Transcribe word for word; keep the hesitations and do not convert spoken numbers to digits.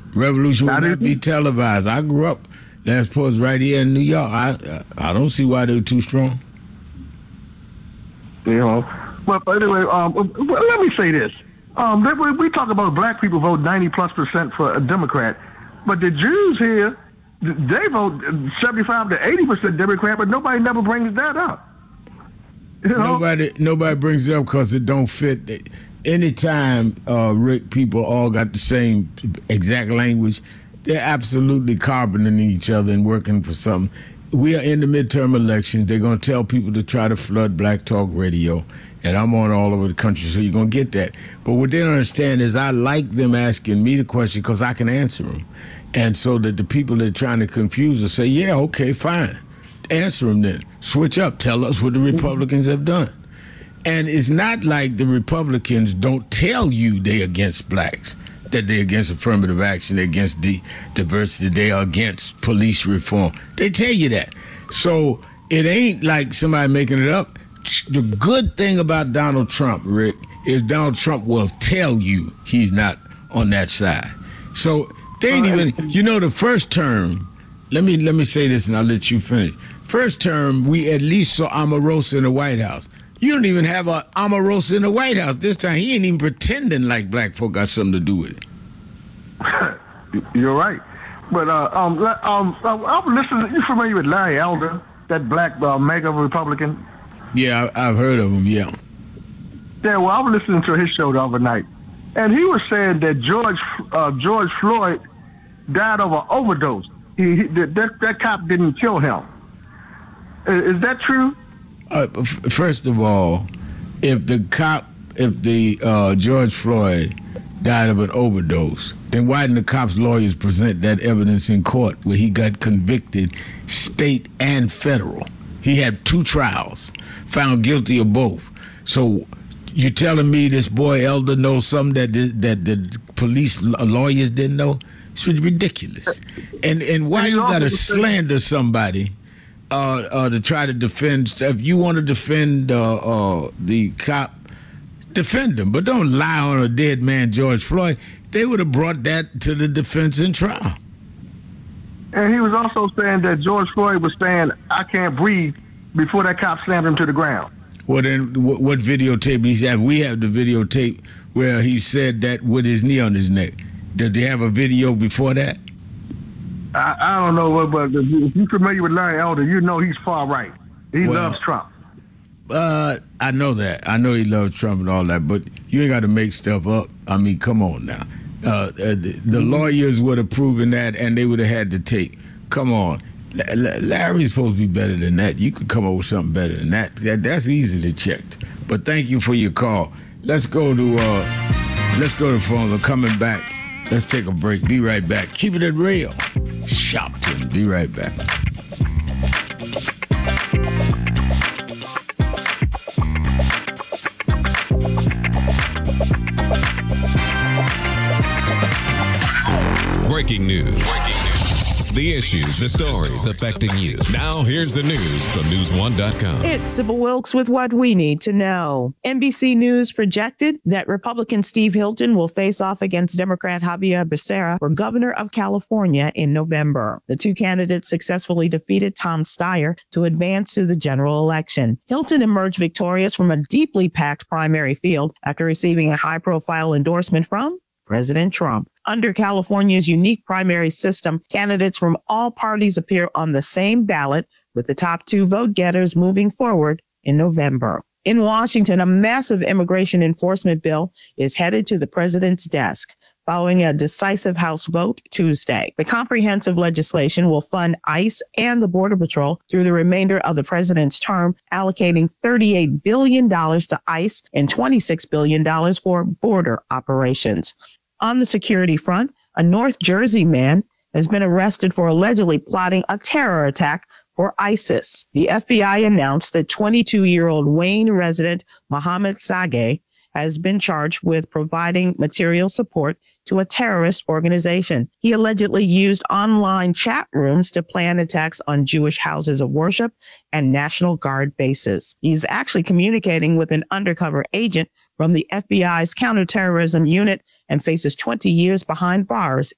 Revolution would not be televised. I grew up last post right here in New York. I I don't see why they were too strong. You know, but anyway, um, well, let me say this. Um, we, we talk about black people vote ninety plus percent for a Democrat, but the Jews here, they vote seventy-five to eighty percent Democrat, but nobody never brings that up. You know? Nobody nobody brings it up because it don't fit. Anytime, uh, Rick, people all got the same exact language, they're absolutely carboning each other and working for something. We are in the midterm elections. They're going to tell people to try to flood Black Talk Radio, and I'm on all over the country, so you're going to get that. But what they don't understand is I like them asking me the question because I can answer them. And so that the people that are trying to confuse us say, yeah, okay, fine. Answer them then. Switch up. Tell us what the Republicans have done. And it's not like the Republicans don't tell you they're against blacks, that they're against affirmative action, they're against de- diversity, they are against police reform. They tell you that. So it ain't like somebody making it up. The good thing about Donald Trump, Rick, is Donald Trump will tell you he's not on that side. So they ain't even, you know, the first term, let me let me say this and I'll let you finish. First term, we at least saw Omarosa in the White House. You don't even have a Omarosa in the White House this time. He ain't even pretending like black folk got something to do with it. You're right. But uh, um, um, I'm listening. You familiar with Larry Elder, that black uh, mega Republican? Yeah, I, I've heard of him, yeah. Yeah, well, I was listening to his show the other night, and he was saying that George uh, George Floyd died of an overdose. He, he that, that cop didn't kill him. Is, is that true? Uh, f- first of all, if the cop, if the uh, George Floyd died of an overdose, then why didn't the cop's lawyers present that evidence in court where he got convicted, state and federal? He had two trials, found guilty of both. So you telling me this boy Elder knows something that the, that the police lawyers didn't know? It's ridiculous. And and why you gotta slander somebody? Uh, uh, to try to defend, if you want to defend uh, uh, the cop, defend him, but don't lie on a dead man, George Floyd. They would have brought that to the defense in trial. And he was also saying that George Floyd was saying, "I can't breathe," before that cop slammed him to the ground. Well, then, what, what videotape he have? We have the videotape where he said that with his knee on his neck. Did they have a video before that? I, I don't know, but if you're familiar with Larry Elder, you know he's far right. He well, loves Trump. Uh, I know that. I know he loves Trump and all that, but you ain't got to make stuff up. I mean, come on now. Uh, uh, the, the lawyers would have proven that, and they would have had the tape. Come on. L- Larry's supposed to be better than that. You could come up with something better than that. that that's easily checked. But thank you for your call. Let's go to uh, let's go to the phone. We're coming back. Let's take a break. Be right back. Keep it real. Shopton. Be right back. Breaking news. Breaking news. The issues, the stories affecting you. Now here's the news from news one dot com. It's Sybil Wilkes with what we need to know. N B C News projected that Republican Steve Hilton will face off against Democrat Xavier Becerra for governor of California in November. The two candidates successfully defeated Tom Steyer to advance to the general election. Hilton emerged victorious from a deeply packed primary field after receiving a high-profile endorsement from President Trump. Under California's unique primary system, candidates from all parties appear on the same ballot, with the top two vote getters moving forward in November. In Washington, a massive immigration enforcement bill is headed to the president's desk following a decisive House vote Tuesday. The comprehensive legislation will fund ICE and the Border Patrol through the remainder of the president's term, allocating thirty-eight billion dollars to ICE and twenty-six billion dollars for border operations. On the security front, a North Jersey man has been arrested for allegedly plotting a terror attack for ISIS. The F B I announced that twenty-two-year-old Wayne resident Mohammed Sageh has been charged with providing material support to a terrorist organization. He allegedly used online chat rooms to plan attacks on Jewish houses of worship and National Guard bases. He's actually communicating with an undercover agent from the F B I's counterterrorism unit and faces twenty years behind bars